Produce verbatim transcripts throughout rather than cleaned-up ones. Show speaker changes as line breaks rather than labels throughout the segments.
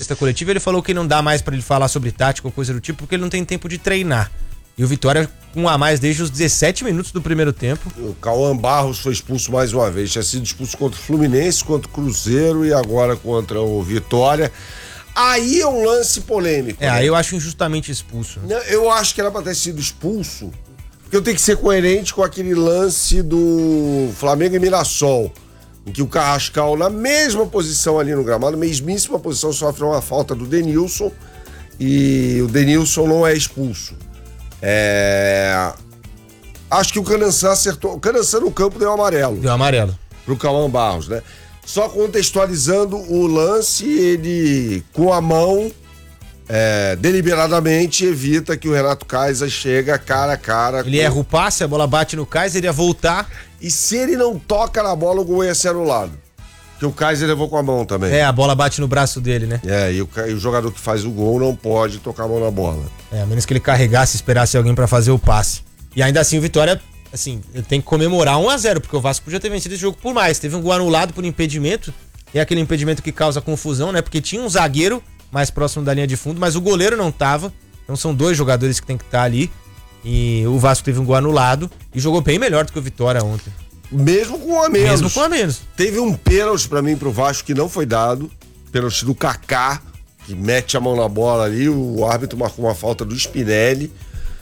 entrevista coletiva, ele falou que não dá mais pra ele falar sobre tática ou coisa do tipo, porque ele não tem tempo de treinar. E o Vitória com um a mais desde os dezessete minutos do primeiro tempo.
O Cauã Barros foi expulso mais uma vez. Tinha sido expulso contra o Fluminense, contra o Cruzeiro e agora contra o Vitória. Aí é um lance polêmico.
É, né? Aí eu acho injustamente expulso.
Né? Eu acho que era pra ter sido expulso, porque eu tenho que ser coerente com aquele lance do Flamengo e Mirassol, em que o Carrascal, na mesma posição ali no gramado, mesmíssima posição, sofre uma falta do Denilson e o Denilson não é expulso. É... Acho que o Canaçã acertou. O Canaçã no campo deu amarelo.
Deu amarelo.
Pro Cauã Barros, né? Só contextualizando o lance, ele com a mão é, deliberadamente evita que o Renato Kaiser chega cara a cara.
Ele
com...
erra o passe, a bola bate no Kaiser, ele ia voltar.
E se ele não toca na bola, o gol ia ser anulado. Porque o Kaiser levou com a mão também.
É, a bola bate no braço dele, né?
É, e o, e o jogador que faz o gol não pode tocar a mão na bola.
É, a menos que ele carregasse, esperasse alguém pra fazer o passe. E ainda assim o Vitória, assim, tem que comemorar um a zero, porque o Vasco podia ter vencido esse jogo por mais. Teve um gol anulado por impedimento, e é aquele impedimento que causa confusão, né? Porque tinha um zagueiro mais próximo da linha de fundo, mas o goleiro não tava. Então são dois jogadores que tem que estar ali. E o Vasco teve um gol anulado e jogou bem melhor do que o Vitória ontem.
Mesmo com um a menos.
Mesmo com um a menos.
Teve um pênalti pra mim pro Vasco que não foi dado. Pênalti do Kaká, que mete a mão na bola ali. O árbitro marcou uma falta do Spinelli.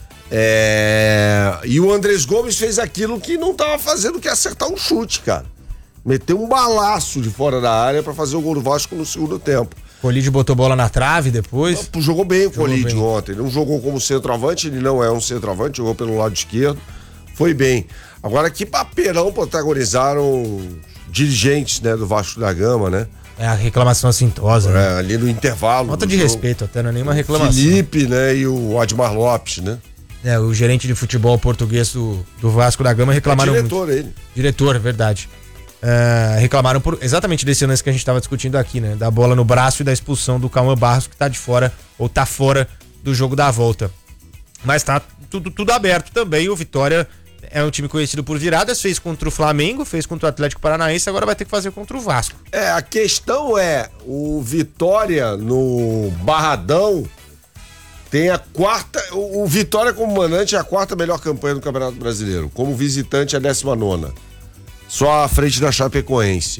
É... E o Andrés Gomes fez aquilo que não tava fazendo, que é acertar um chute, cara. Meteu um balaço de fora da área pra fazer o gol do Vasco no segundo tempo.
Colide botou bola na trave depois.
Jogou bem o Colide ontem. Ele não jogou como centroavante, ele não é um centroavante, jogou pelo lado esquerdo. Foi bem. Agora, que papeirão protagonizaram dirigentes, né, do Vasco da Gama, né?
É a reclamação assintosa,
é,
né?
Ali no intervalo.
Falta de jogo. Respeito, até não é nenhuma reclamação.
Felipe, né, e o Admar Lopes, né?
É, o gerente de futebol português do, do Vasco da Gama reclamaram
é diretor,
muito.
ele.
Diretor, é verdade. É, reclamaram por exatamente desse lance que a gente estava discutindo aqui, né? Da bola no braço e da expulsão do Cauã Barros, que tá de fora, ou tá fora do jogo da volta. Mas tá tudo, tudo aberto também. O Vitória é um time conhecido por viradas, fez contra o Flamengo, fez contra o Atlético Paranaense, agora vai ter que fazer contra o Vasco.
É, a questão é, o Vitória no Barradão tem a quarta, o Vitória como mandante é a quarta melhor campanha do Campeonato Brasileiro, como visitante é a décima nona, só à frente da Chapecoense.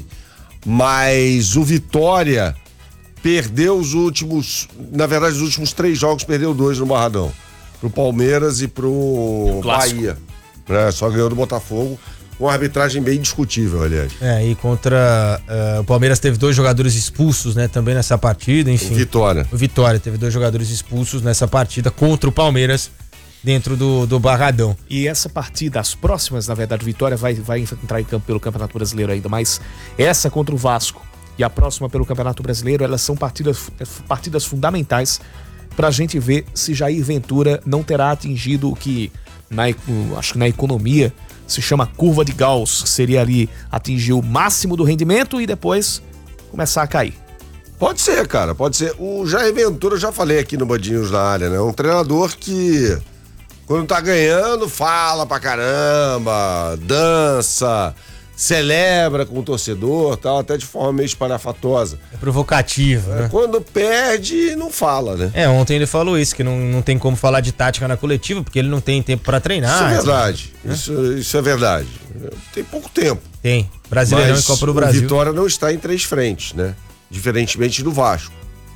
Mas o Vitória perdeu os últimos, na verdade os últimos três jogos perdeu dois no Barradão, pro Palmeiras e pro Bahia. É, só ganhou do Botafogo, com uma arbitragem bem discutível, aliás.
É, e contra uh, o Palmeiras teve dois jogadores expulsos, né, também nessa partida, enfim.
O Vitória.
O Vitória teve dois jogadores expulsos nessa partida contra o Palmeiras dentro do, do Barradão.
E essa partida, as próximas, na verdade, o Vitória vai, vai entrar em campo pelo Campeonato Brasileiro ainda, mas essa contra o Vasco e a próxima pelo Campeonato Brasileiro, elas são partidas, partidas fundamentais pra gente ver se Jair Ventura não terá atingido o que... Na, acho que na economia se chama curva de Gauss, que seria ali atingir o máximo do rendimento e depois começar a cair.
Pode ser, cara, pode ser. O Jair Ventura, eu já falei aqui no Bandinhos na área, né? Um treinador que quando tá ganhando fala pra caramba, dança, celebra com o torcedor, tal, até de forma meio espalhafatosa.
É provocativo,
é,
né?
Quando perde, não fala, né?
É, ontem ele falou isso, que não, não tem como falar de tática na coletiva, porque ele não tem tempo pra treinar.
Isso é verdade,
né?
isso, isso é verdade. Tem pouco tempo.
Tem, Brasileirão
Mas
e Copa do Brasil.
o Vitória não está em três frentes, né? Diferentemente do Vasco.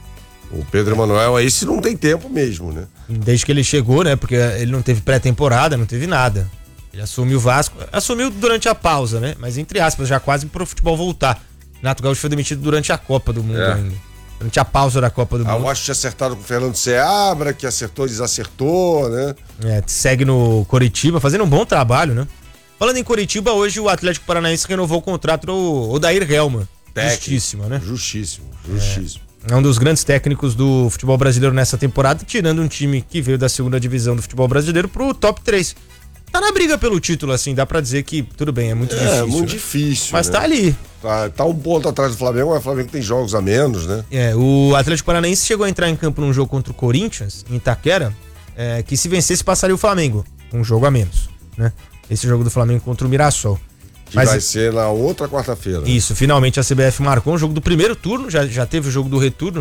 O Pedro Emanuel, esse não tem tempo mesmo, né?
Desde que ele chegou, né? Porque ele não teve pré-temporada, não teve nada. Ele assumiu o Vasco, assumiu durante a pausa, né? Mas entre aspas, já quase pro futebol voltar. Renato Gaúcho foi demitido durante a Copa do Mundo é. ainda. Durante a pausa da Copa do
ah,
Mundo.
Eu acho que tinha acertado com o Fernando Seabra, que acertou, desacertou, né?
É, segue no Coritiba, fazendo um bom trabalho, né? Falando em Coritiba, hoje o Atlético Paranaense renovou o contrato do Odair Helman. Justíssimo, né?
Justíssimo, justíssimo.
É, é um dos grandes técnicos do futebol brasileiro nessa temporada, tirando um time que veio da segunda divisão do futebol brasileiro pro top três. Tá na briga pelo título, assim, dá pra dizer que tudo bem, é muito
é,
difícil.
É, muito
né?
difícil.
Mas
né?
tá ali.
Tá, tá um ponto atrás do Flamengo, mas o Flamengo tem jogos a menos, né?
É, o Atlético Paranaense chegou a entrar em campo num jogo contra o Corinthians, em Itaquera, é, que se vencesse passaria o Flamengo, um jogo a menos, né? Esse jogo do Flamengo contra o Mirassol.
Que
mas,
vai ser na outra quarta-feira.
Isso, finalmente a C B F marcou um jogo do primeiro turno, já, já teve o jogo do retorno, né?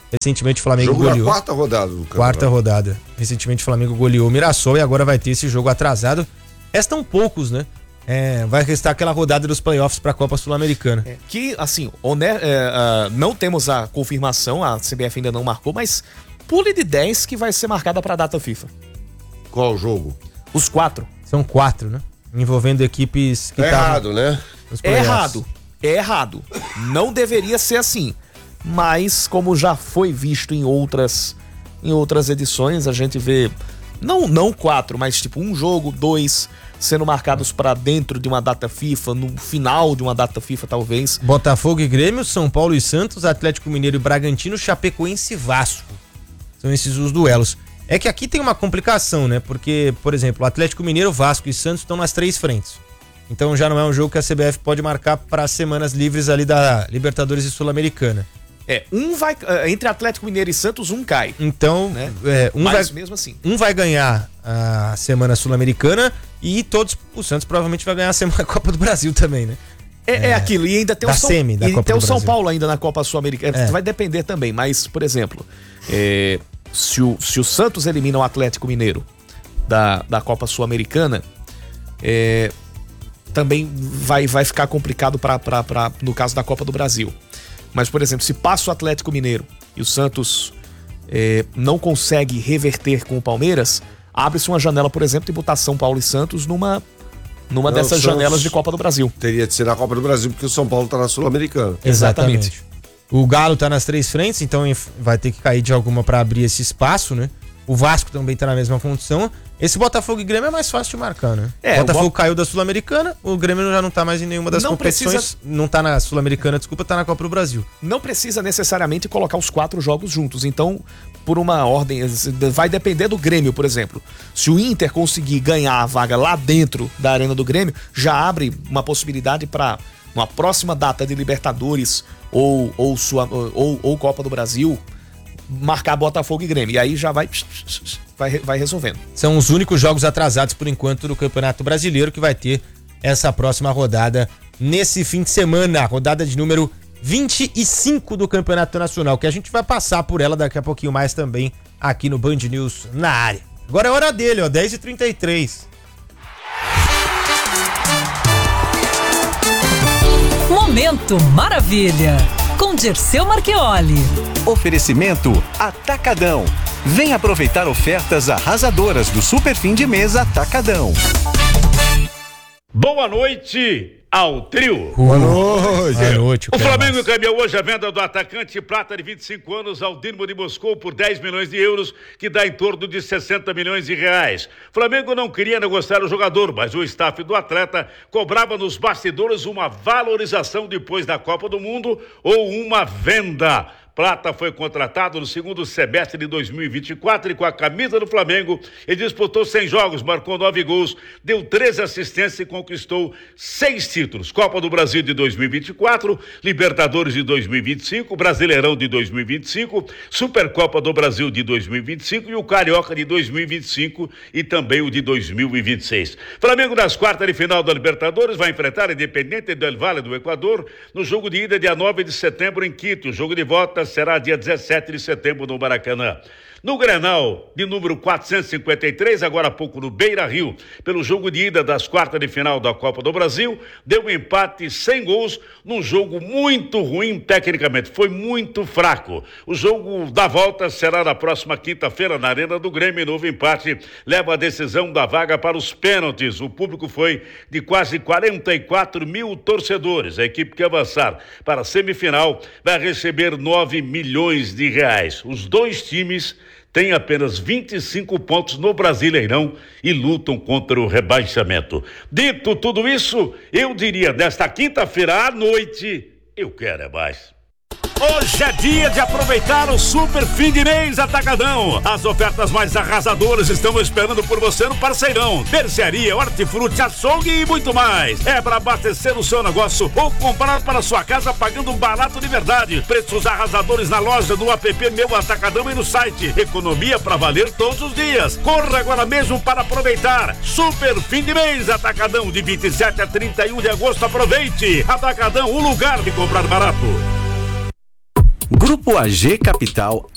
Recentemente o Flamengo
jogo
goleou.
na quarta rodada do campeonato.
Quarta rodada. Recentemente o Flamengo goleou o Mirassol e agora vai ter esse jogo atrasado. Restam poucos, né? É, vai restar aquela rodada dos playoffs para a Copa Sul-Americana.
É, que, assim, honer, é, uh, não temos a confirmação, a C B F ainda não marcou, mas pule de dez que vai ser marcada para a data FIFA.
Qual o jogo?
Os quatro.
São quatro, né? Envolvendo equipes que
é
estavam
errado, né?
nos
É
playoffs.
errado. É errado. Não deveria ser assim. Mas, como já foi visto em outras, em outras edições, a gente vê, não, não quatro, mas tipo um jogo, dois, sendo marcados para dentro de uma data FIFA, no final de uma data FIFA, talvez.
Botafogo e Grêmio, São Paulo e Santos, Atlético Mineiro e Bragantino, Chapecoense e Vasco. São esses os duelos. É que aqui tem uma complicação, né? Porque, por exemplo, Atlético Mineiro, Vasco e Santos estão nas três frentes. Então já não é um jogo que a C B F pode marcar para as semanas livres ali da Libertadores e Sul-Americana.
É, um vai, entre Atlético Mineiro e Santos, um cai.
Então,
né?
é, um,
Mas
vai,
mesmo assim.
um vai ganhar a semana Sul-Americana e todos, o Santos provavelmente vai ganhar a semana Copa do Brasil também, né?
É, é, é aquilo, e ainda tem
da
o São,
semi, da
e
Copa
tem
do
o São
Brasil.
Paulo ainda na Copa Sul-Americana.
É.
Vai depender também, mas, por exemplo, é, se, o, se o Santos elimina o Atlético Mineiro da, da Copa Sul-Americana, é, também vai, vai ficar complicado pra, pra, pra, no caso da Copa do Brasil. Mas, por exemplo, se passa o Atlético Mineiro e o Santos é, não consegue reverter com o Palmeiras, abre-se uma janela, por exemplo, de botar São Paulo e Santos numa, numa
Não,
dessas
Santos
janelas de Copa do Brasil.
Teria de ser na Copa do Brasil, porque o São Paulo tá na Sul-Americana.
Exatamente.
O Galo tá nas três frentes, então vai ter que cair de alguma para abrir esse espaço, né? O Vasco também tá na mesma condição. Esse Botafogo e Grêmio é mais fácil de marcar, né?
É,
o Botafogo
o Bo...
caiu da Sul-Americana, o Grêmio já não tá mais em nenhuma das
Não
competições.
precisa-
Não tá na Sul-Americana, desculpa, tá na Copa do Brasil.
Não precisa necessariamente colocar os quatro jogos juntos. Então, por uma ordem, vai depender do Grêmio, por exemplo. Se o Inter conseguir ganhar a vaga lá dentro da arena do Grêmio, já abre uma possibilidade para uma próxima data de Libertadores ou, ou, sua, ou, ou Copa do Brasil marcar Botafogo e Grêmio. E aí já vai, vai, vai resolvendo.
São os únicos jogos atrasados por enquanto do Campeonato Brasileiro que vai ter essa próxima rodada nesse fim de semana, rodada de número vinte e cinco do Campeonato Nacional, que a gente vai passar por ela daqui a pouquinho mais também aqui no Band News na área. Agora é hora dele, ó, dez e trinta e três.
Momento Maravilha, com Dirceu Marchioli.
Oferecimento Atacadão. Vem aproveitar ofertas arrasadoras do Super Fim de Mês Atacadão.
Boa noite ao trio.
Boa noite. Boa noite.
O Flamengo encaminhou hoje a venda do atacante prata de vinte e cinco anos ao Dinamo de Moscou por dez milhões de euros, que dá em torno de sessenta milhões de reais. Flamengo não queria negociar o jogador, mas o staff do atleta cobrava nos bastidores uma valorização depois da Copa do Mundo ou uma venda. Prata foi contratado no segundo semestre de dois mil e vinte e quatro e com a camisa do Flamengo ele disputou cem jogos, marcou nove gols, deu treze assistências e conquistou seis títulos. Copa do Brasil de dois mil e vinte e quatro, Libertadores de dois mil e vinte e cinco, Brasileirão de dois mil e vinte e cinco, Supercopa do Brasil de dois mil e vinte e cinco e o Carioca de dois mil e vinte e cinco e também o de dois mil e vinte e seis. Flamengo nas quartas de final da Libertadores vai enfrentar a Independiente del Valle do Equador no jogo de ida dia nove de setembro em Quito. O jogo de volta será dia dezessete de setembro no Maracanã. No Grenal, de número quatrocentos e cinquenta e três, agora há pouco no Beira-Rio, pelo jogo de ida das quartas de final da Copa do Brasil, deu um empate sem gols num jogo muito ruim tecnicamente, foi muito fraco. O jogo da volta será na próxima quinta-feira na Arena do Grêmio. Novo empate leva a decisão da vaga para os pênaltis. O público foi de quase quarenta e quatro mil torcedores. A equipe que avançar para a semifinal vai receber nove milhões de reais. Os dois times têm apenas vinte e cinco pontos no Brasileirão e lutam contra o rebaixamento. Dito tudo isso, eu diria, desta quinta-feira à noite, eu quero é mais. Hoje é dia de aproveitar o Super Fim de Mês Atacadão. As ofertas mais arrasadoras estão esperando por você no Parceirão. Mercearia, hortifruti, açougue e muito mais. É para abastecer o seu negócio ou comprar para sua casa pagando barato de verdade. Preços arrasadores na loja, no app Meu Atacadão e no site. Economia para valer todos os dias. Corra agora mesmo para aproveitar. Super Fim de Mês Atacadão, de vinte e sete a trinta e um de agosto. Aproveite. Atacadão, o lugar de comprar barato.
Grupo A G Capital